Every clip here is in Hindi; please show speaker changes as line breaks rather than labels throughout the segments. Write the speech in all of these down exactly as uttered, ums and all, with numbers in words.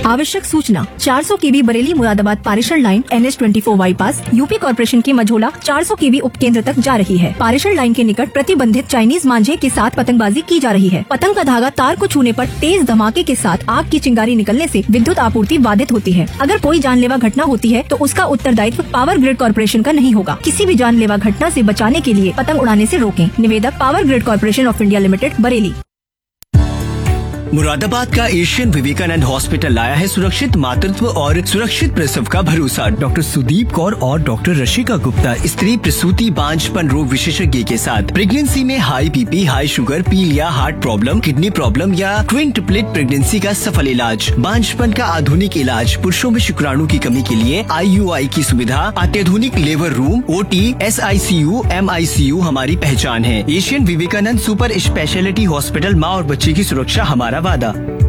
आवश्यक सूचना चार सौ केवी बरेली मुरादाबाद पारेषण line N H twenty four bypass UP corporation की मझोला चार सौ केवी उपकेंद्र तक जा रही है। पारेषण लाइन के निकट प्रतिबंधित चाइनीज मांझे के साथ पतंगबाजी की जा रही है। पतंग का धागा तार को छूने पर तेज धमाके के साथ आग की चिंगारी निकलने से विद्युत आपूर्ति बाधित होती है। अगर कोई जानलेवा घटना होती है तो उसका उत्तरदायित्व पावर ग्रिड कॉर्पोरेशन का नहीं होगा। किसी भी जानलेवा घटना से बचाने के लिए पतंग उड़ाने से रोकें। निवेदक power grid corporation of India limited, Bareilly.
Moradabad का एशियन विवेकानंद हॉस्पिटल लाया है सुरक्षित मातृत्व और सुरक्षित प्रसव का भरोसा। डॉक्टर सुदीप कौर और डॉक्टर रशिका गुप्ता स्त्री प्रसूति बांझपन रोग विशेषज्ञ के साथ प्रेगनेंसी में हाई बीपी, हाई शुगर, पीलिया, हार्ट प्रॉब्लम, किडनी प्रॉब्लम या ट्विन ट्रिपलेट प्रेगनेंसी का सफल इलाज, बांझपन का आधुनिक इलाज, पुरुषों में शुक्राणु की कमी के लिए आई यू आई की सुविधा, अत्याधुनिक labour room, O T, S I C you, M I C you हमारी पहचान है। Asian Vivekananda super speciality hospital, माँ और बच्चे की सुरक्षा हमारा वादा।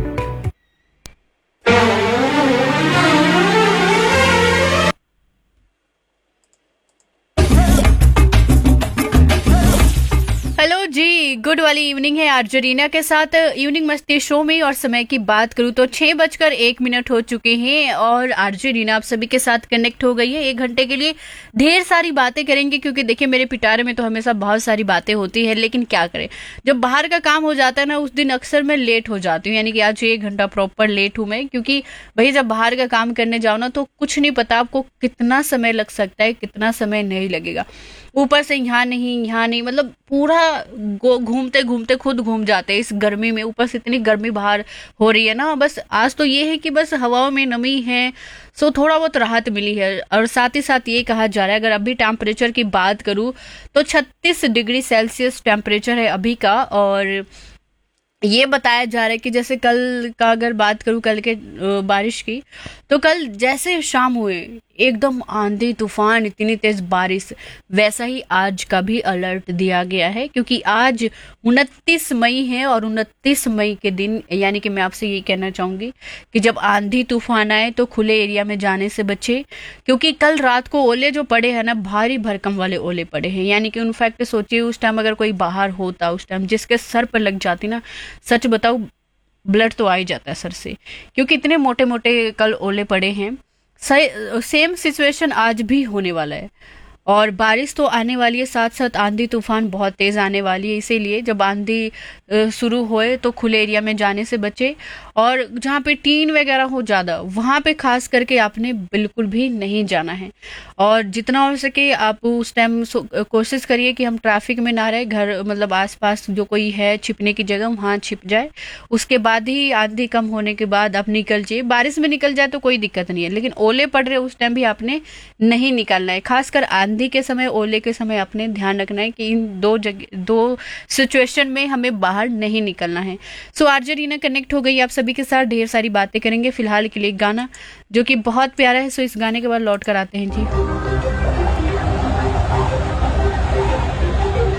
हेलो जी, गुड वाली इवनिंग है आरजे रीना के साथ इवनिंग मस्ती शो में। और समय की बात करूं तो छह बजकर एक मिनट हो चुके हैं और आरजे रीना आप सभी के साथ कनेक्ट हो गई है। एक घंटे के लिए ढेर सारी बातें करेंगे क्योंकि देखिए मेरे पिटारे में तो हमेशा बहुत सारी बातें होती है, लेकिन क्या करें, जब बाहर का काम हो जाता है ना उस दिन अक्सर मैं लेट हो जाती हूँ। यानी कि आज एक घंटा प्रॉपर लेट हूँ मैं, क्योंकि भाई जब बाहर का काम करने जाओ ना तो कुछ नहीं पता आपको कितना समय लग सकता है, कितना समय नहीं लगेगा। ऊपर से यहाँ नहीं यहाँ नहीं, मतलब पूरा घूमते घूमते खुद घूम जाते हैं इस गर्मी में। ऊपर से इतनी गर्मी बाहर हो रही है ना, बस आज तो ये है कि बस हवाओं में नमी है, सो थोड़ा बहुत राहत मिली है। और साथ ही साथ ये कहा जा रहा है, अगर अभी टेम्परेचर की बात करूँ तो छत्तीस डिग्री सेल्सियस टेम्परेचर है अभी का। और ये बताया जा रहा है कि जैसे कल का अगर बात करूं, कल के बारिश की, तो कल जैसे शाम हुए एकदम आंधी तूफान, इतनी तेज बारिश, वैसा ही आज का भी अलर्ट दिया गया है। क्योंकि आज उनतीस मई है और उनतीस मई के दिन यानी कि मैं आपसे ये कहना चाहूंगी कि जब आंधी तूफान आए तो खुले एरिया में जाने से बचे। क्योंकि कल रात को ओले जो पड़े हैं ना, भारी भरकम वाले ओले पड़े हैं। यानी कि इनफैक्ट सोचिए उस टाइम अगर कोई बाहर होता, उस टाइम जिसके सर पर लग जाती ना, सच बताओ ब्लड तो आ ही जाता है सर से, क्योंकि इतने मोटे मोटे कल ओले पड़े हैं। सेम सिचुएशन आज भी होने वाला है और बारिश तो आने वाली है, साथ साथ आंधी तूफान बहुत तेज आने वाली है। इसीलिए जब आंधी शुरू होए तो खुले एरिया में जाने से बचे। और जहाँ पे टीन वगैरह हो ज़्यादा, वहाँ पे खास करके आपने बिल्कुल भी नहीं जाना है। और जितना हो सके आप उस टाइम कोशिश करिए कि हम ट्रैफिक में ना रहे, घर मतलब आसपास जो कोई है छिपने की जगह वहाँ छिप जाए। उसके बाद ही आंधी कम होने के बाद आप निकल जाइए। बारिश में निकल जाए तो कोई दिक्कत नहीं है, लेकिन ओले पड़ रहे उस टाइम भी आपने नहीं निकलना है। खासकर आंधी के समय, ओले के समय आपने ध्यान रखना है कि इन दो जगह दो सिचुएशन में हमें बाहर नहीं निकलना है। सो आरजे रीना कनेक्ट हो गई आप सभी के साथ, ढेर सारी बातें करेंगे। फिलहाल के लिए गाना जो कि बहुत प्यारा है, सो इस गाने के बाद लौट कर आते हैं जी।